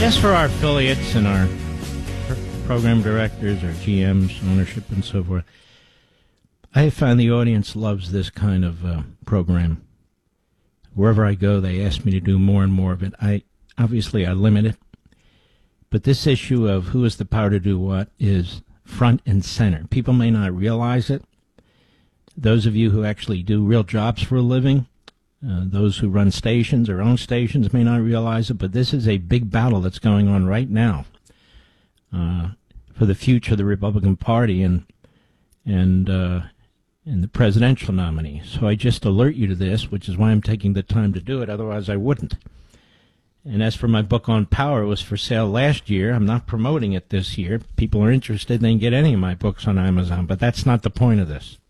As for our affiliates and our program directors, our GMs, ownership, and so forth, I find the audience loves this kind of program. Wherever I go, they ask me to do more and more of it. I limit it, but this issue of who has the power to do what is front and center. People may not realize it. Those of you who actually do real jobs for a living, those who run stations or own stations may not realize it, but this is a big battle that's going on right now for the future of the Republican Party and the presidential nominee. So I just alert you to this, which is why I'm taking the time to do it. Otherwise, I wouldn't. And as for my book on power, it was for sale last year. I'm not promoting it this year. People are interested, they can get any of my books on Amazon, but that's not the point of this.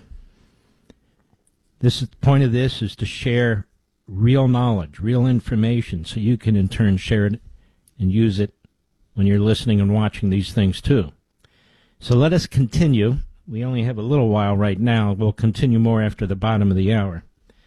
The point of this is to share real knowledge, real information, so you can in turn share it and use it when you're listening and watching these things too. So let us continue. We only have a little while right now. We'll continue more after the bottom of the hour.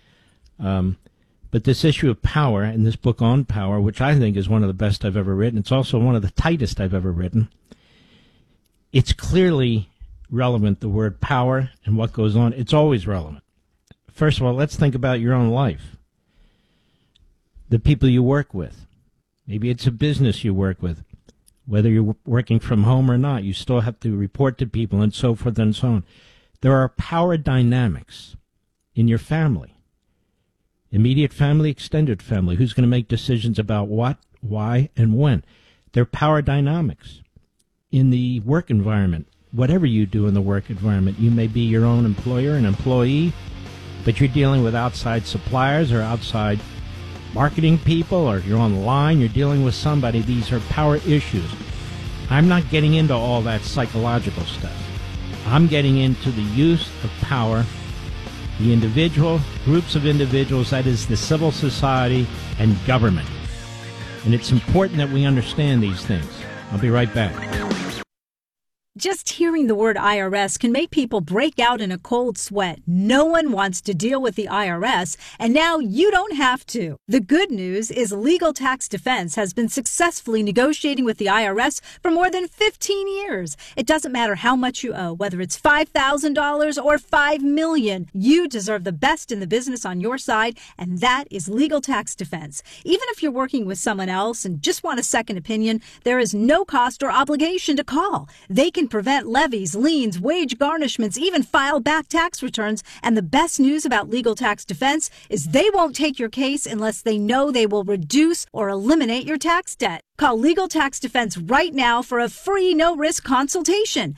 But this issue of power and this book on power, which I think is one of the best I've ever written, it's also one of the tightest I've ever written. It's clearly relevant, the word power and what goes on. It's always relevant. First of all, let's think about your own life. The people you work with. Maybe it's a business you work with. Whether you're working from home or not, you still have to report to people and so forth and so on. There are power dynamics in your family. Immediate family, extended family. Who's going to make decisions about what, why, and when? There are power dynamics in the work environment. Whatever you do in the work environment, you may be your own employer, an employee, but you're dealing with outside suppliers or outside marketing people, or you're online, you're dealing with somebody. These are power issues. I'm not getting into all that psychological stuff. I'm getting into the use of power, the individual, groups of individuals, that is the civil society and government. And it's important that we understand these things. I'll be right back. Just hearing the word IRS can make people break out in a cold sweat. No one wants to deal with the IRS, and now you don't have to. The good news is Legal Tax Defense has been successfully negotiating with the IRS for more than 15 years. It doesn't matter how much you owe, whether it's $5,000 or $5 million. You deserve the best in the business on your side, and that is Legal Tax Defense. Even if you're working with someone else and just want a second opinion, there is no cost or obligation to call. They can prevent levies, liens, wage garnishments, even file back tax returns. And the best news about Legal Tax Defense is they won't take your case unless they know they will reduce or eliminate your tax debt. Call Legal Tax Defense right now for a free no-risk consultation.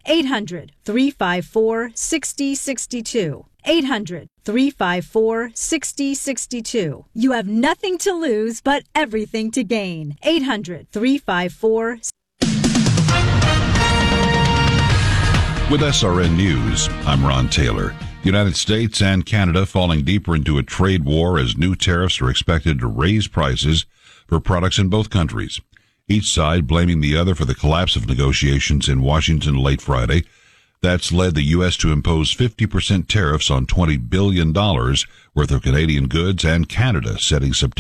800-354-6062. 800-354-6062. You have nothing to lose but everything to gain. 800-354-6062. With SRN News, I'm Ron Taylor. The United States and Canada falling deeper into a trade war as new tariffs are expected to raise prices for products in both countries. Each side blaming the other for the collapse of negotiations in Washington late Friday. That's led the U.S. to impose 50% tariffs on $20 billion worth of Canadian goods, and Canada setting September